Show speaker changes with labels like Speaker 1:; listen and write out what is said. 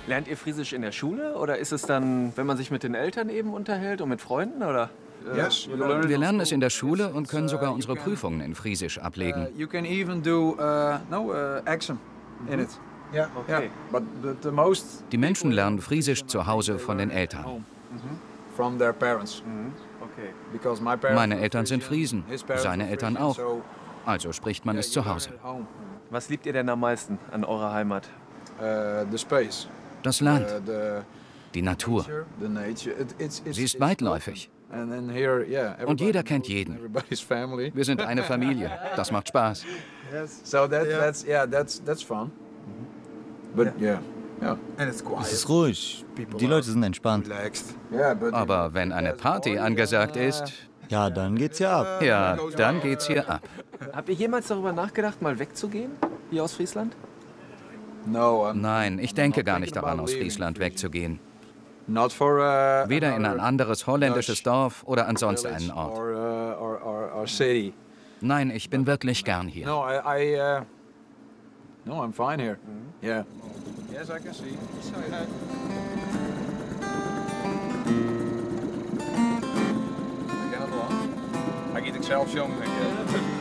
Speaker 1: Lernt ihr Friesisch in der Schule oder ist es dann, wenn man sich mit den Eltern eben unterhält und mit Freunden, oder?
Speaker 2: Wir lernen es in der Schule und können sogar unsere Prüfungen in Friesisch ablegen.
Speaker 3: You can even do exam in it. Yeah,
Speaker 1: Okay.
Speaker 3: But the most
Speaker 2: Die Menschen lernen Friesisch zu Hause von den Eltern.
Speaker 3: from their parents.
Speaker 1: Okay.
Speaker 3: Because my parents
Speaker 2: Meine
Speaker 3: were
Speaker 2: Eltern sind
Speaker 3: Frisian,
Speaker 2: Friesen,
Speaker 3: his parents
Speaker 2: seine
Speaker 3: were
Speaker 2: Eltern
Speaker 3: Frisian,
Speaker 2: auch.
Speaker 3: so,
Speaker 2: Also spricht man es
Speaker 3: you
Speaker 2: zu
Speaker 3: learn
Speaker 2: Hause.
Speaker 3: it at home.
Speaker 1: Was liebt ihr denn am meisten an eurer Heimat?
Speaker 3: The space,
Speaker 2: Das Land,
Speaker 3: the
Speaker 2: die Natur.
Speaker 3: the nature.
Speaker 2: Sie ist weitläufig.
Speaker 3: And then here, yeah,
Speaker 2: Und jeder
Speaker 3: everybody
Speaker 2: kennt
Speaker 3: knows
Speaker 2: jeden.
Speaker 3: Everybody's family.
Speaker 2: Wir sind eine Familie. Das macht Spaß.
Speaker 3: So that's fun. But yeah.
Speaker 4: Es ist ruhig. Die Leute sind entspannt.
Speaker 3: Yeah, but
Speaker 2: Aber wenn eine Party angesagt ist,
Speaker 4: Ja, dann geht's ja ab.
Speaker 2: ja, dann geht's hier ab.
Speaker 1: Habt ihr jemals darüber nachgedacht, mal wegzugehen, hier aus Friesland?
Speaker 3: no,
Speaker 2: Nein, ich denke gar nicht daran, aus Friesland wegzugehen.
Speaker 3: not for
Speaker 2: Weder in ein anderes holländisches Dorf oder an sonst einen
Speaker 3: village
Speaker 2: Ort.
Speaker 3: or city.
Speaker 2: Nein, ich bin wirklich gern hier.
Speaker 3: No, no, I'm fine here. Yeah. Yes, I can see. Hij gaat het wel. Hij gaat het zelf jongen.